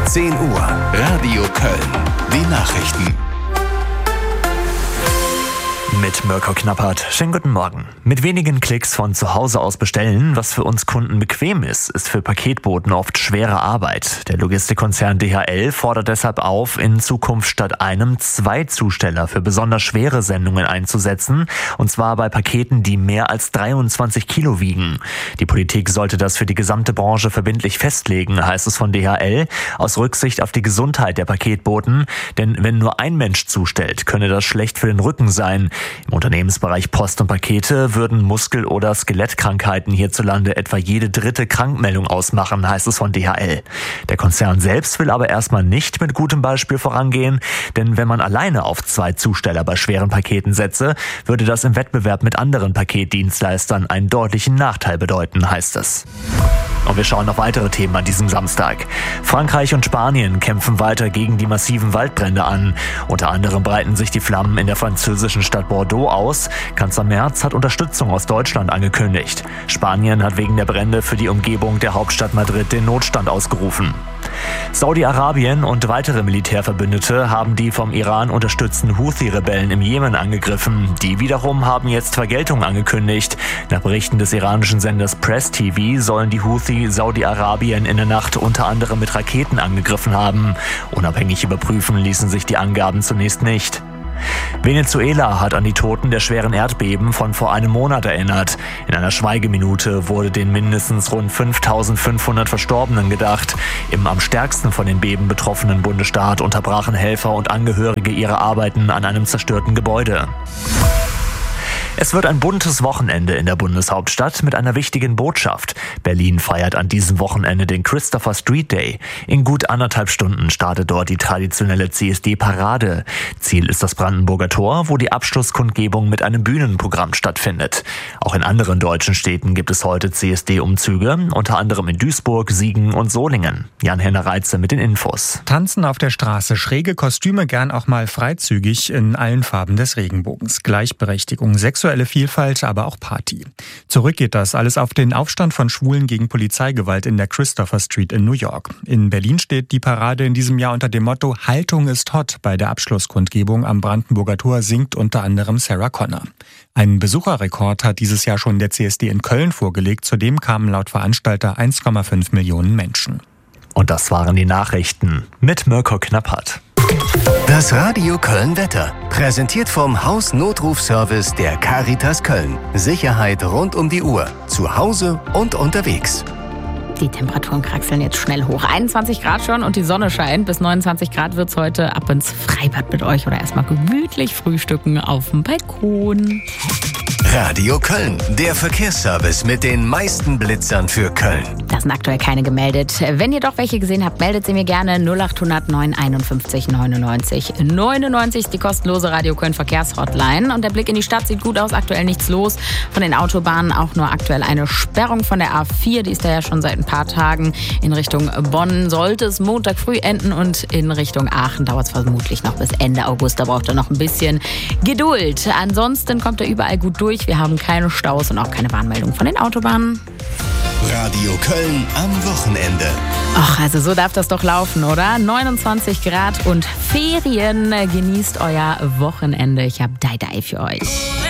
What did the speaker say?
10 Uhr, Radio Köln. Die Nachrichten. Mit Mirko Knappert. Schönen guten Morgen. Mit wenigen Klicks von zu Hause aus bestellen, was für uns Kunden bequem ist für Paketboten oft schwere Arbeit. Der Logistikkonzern DHL fordert deshalb auf, in Zukunft statt einem 2 Zusteller für besonders schwere Sendungen einzusetzen, und zwar bei Paketen, die mehr als 23 Kilo wiegen. Die Politik sollte das für die gesamte Branche verbindlich festlegen, heißt es von DHL, aus Rücksicht auf die Gesundheit der Paketboten. Denn wenn nur ein Mensch zustellt, könne das schlecht für den Rücken sein. Im Unternehmensbereich Post und Pakete würden Muskel- oder Skelettkrankheiten hierzulande etwa jede 3. Krankmeldung ausmachen, heißt es von DHL. Der Konzern selbst will aber erstmal nicht mit gutem Beispiel vorangehen, denn wenn man alleine auf 2 Zusteller bei schweren Paketen setze, würde das im Wettbewerb mit anderen Paketdienstleistern einen deutlichen Nachteil bedeuten, heißt es. Und wir schauen auf weitere Themen an diesem Samstag. Frankreich und Spanien kämpfen weiter gegen die massiven Waldbrände an. Unter anderem breiten sich die Flammen in der französischen Stadt Bordeaux aus. Kanzler Merz hat Unterstützung aus Deutschland angekündigt. Spanien hat wegen der Brände für die Umgebung der Hauptstadt Madrid den Notstand ausgerufen. Saudi-Arabien und weitere Militärverbündete haben die vom Iran unterstützten Houthi-Rebellen im Jemen angegriffen. Die wiederum haben jetzt Vergeltung angekündigt. Nach Berichten des iranischen Senders Press TV sollen die Houthi Saudi-Arabien in der Nacht unter anderem mit Raketen angegriffen haben. Unabhängig überprüfen ließen sich die Angaben zunächst nicht. Venezuela hat an die Toten der schweren Erdbeben von vor einem Monat erinnert. In einer Schweigeminute wurde den mindestens rund 5.500 Verstorbenen gedacht. Im am stärksten von den Beben betroffenen Bundesstaat unterbrachen Helfer und Angehörige ihre Arbeiten an einem zerstörten Gebäude. Es wird ein buntes Wochenende in der Bundeshauptstadt mit einer wichtigen Botschaft. Berlin feiert an diesem Wochenende den Christopher Street Day. In gut 1,5 Stunden startet dort die traditionelle CSD-Parade. Ziel ist das Brandenburger Tor, wo die Abschlusskundgebung mit einem Bühnenprogramm stattfindet. Auch in anderen deutschen Städten gibt es heute CSD-Umzüge, unter anderem in Duisburg, Siegen und Solingen. Jan-Henner Reitze mit den Infos. Tanzen auf der Straße, schräge Kostüme, gern auch mal freizügig in allen Farben des Regenbogens. Gleichberechtigung, sexuelle Vielfalt, aber auch Party. Zurück geht das alles auf den Aufstand von Schwulen gegen Polizeigewalt in der Christopher Street in New York. In Berlin steht die Parade in diesem Jahr unter dem Motto Haltung ist hot. Bei der Abschlusskundgebung am Brandenburger Tor singt unter anderem Sarah Connor. Einen Besucherrekord hat dieses Jahr schon der CSD in Köln vorgelegt. Zudem kamen laut Veranstalter 1,5 Millionen Menschen. Und das waren die Nachrichten mit Mirko Knappert. Das Radio Köln Wetter. Präsentiert vom Hausnotrufservice der Caritas Köln. Sicherheit rund um die Uhr. Zu Hause und unterwegs. Die Temperaturen kraxeln jetzt schnell hoch. 21 Grad schon und die Sonne scheint. Bis 29 Grad wird's heute. Ab ins Freibad mit euch oder erstmal gemütlich frühstücken auf dem Balkon. Radio Köln, der Verkehrsservice mit den meisten Blitzern für Köln. Da sind aktuell keine gemeldet. Wenn ihr doch welche gesehen habt, meldet sie mir gerne. 0800 951 99 99 ist die kostenlose Radio Köln Verkehrshotline. Und der Blick in die Stadt sieht gut aus. Aktuell nichts los. Von den Autobahnen auch nur aktuell eine Sperrung von der A4. Die ist da ja schon seit ein paar Tagen. In Richtung Bonn sollte es Montag früh enden und in Richtung Aachen dauert es vermutlich noch bis Ende August. Da braucht ihr noch ein bisschen Geduld. Ansonsten kommt er überall gut durch. Wir haben keine Staus und auch keine Warnmeldung von den Autobahnen. Radio Köln am Wochenende. Ach, also so darf das doch laufen, oder? 29 Grad und Ferien. Genießt euer Wochenende. Ich habe Dai für euch.